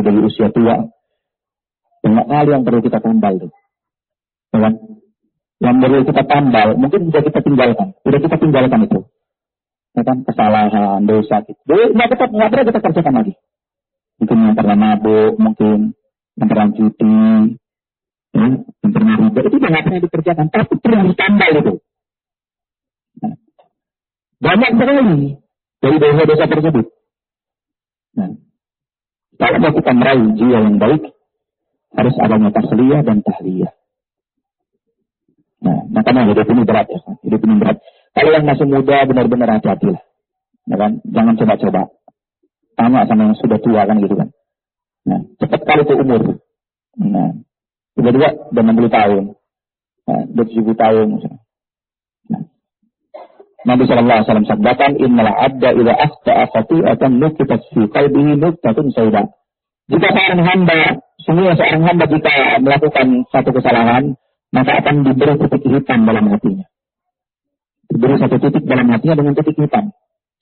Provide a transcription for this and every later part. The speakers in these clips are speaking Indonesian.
dari usia tua. Banyak hal yang perlu kita tambal tuh. Ya, yang perlu kita tambal, mungkin sudah kita tinggalkan. Sudah kita tinggalkan itu. Ya kan, kesalahan, dosa gitu. Nggak pernah kita kerjakan lagi. Mungkin yang pernah mabuk, mungkin yang pernah cuti, ya, yang pernah riba, itu nggak pernah dikerjakan. Tapi perlu ditambal itu. Nah, banyak sekali dari dosa-dosa tersebut. Nah, kalau mau kita meraih jiwa yang baik, harus adanya tasliyah dan tahliyah. Nah, makanya hidup ini berat ya. Hidup ini berat. Kalau yang masih muda benar-benar hati-hatilah. Ya kan? Jangan coba-coba. Tanya sama yang sudah tua kan gitu kan. Nah, cepat kali itu umur. Nah, tiba-tiba udah 60 tahun. Nah, 70 tahun. Nah, Nabi SAW sabdakan, innal abda idza akhta'a khati'atan nukitat fi qalbihi nuktatun sauda. Jika seorang hamba jika melakukan satu kesalahan, maka akan diberi titik hitam dalam hatinya. Diberi satu titik dalam hatinya dengan titik hitam.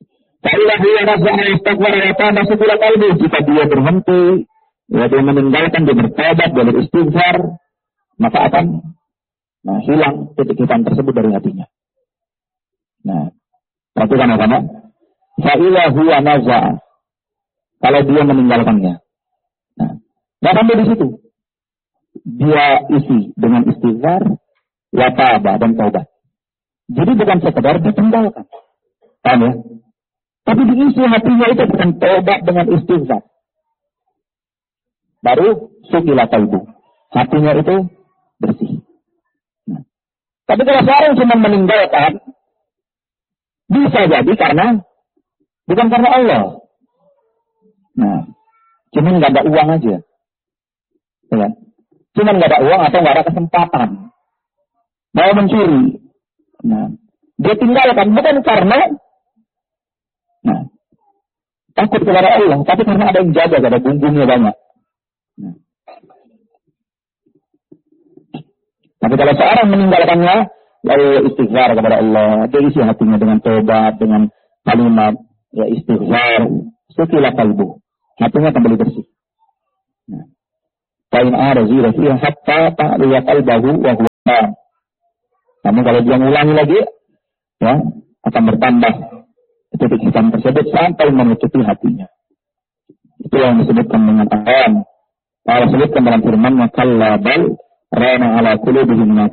Jika dia berhenti, ya, dia meninggalkan, dia bertobat, dia beristighfar, maka akan hilang titik hitam tersebut dari hatinya. Nah, perhatikan apa? Fa'ila huwa naza'a. Kalau dia meninggalkannya. Nah, sampai di situ. Dia isi dengan istighfar, wa taba dan taubat. Jadi bukan sekedar ditinggalkan. Paham ya? Tapi diisi hatinya itu dengan taubat dengan istighfar. Baru sukila qalbu. Hatinya itu bersih. Nah, tapi kalau seorang cuma meninggalkan, bisa jadi bukan karena Allah. Nah, cuma nggak ada uang aja. Ya. Cuma nggak ada uang atau nggak ada kesempatan. Mau mencuri. Nah, dia tinggalkan bukan karena takut kepada Allah, tapi karena ada yang jaga, ada bumbunya banyak. Nah. Tapi kalau seorang meninggalkannya, lalu istighfar kepada Allah, dia isi hatinya dengan tobat, dengan kalimat ya istighfar, sukila qalbu, hatinya kembali bersih. Nah. Fa'in arazira fiha hatta ta'liya qalbahu wa huwa. Namun kalau dia mengulangi lagi, ya, akan bertambah titik hitam tersebut sampai menutupi hatinya. Itu yang disebutkan dengan ayat. Allah sebutkan dalam firman-Nya, kalla bal rana ala qulubihim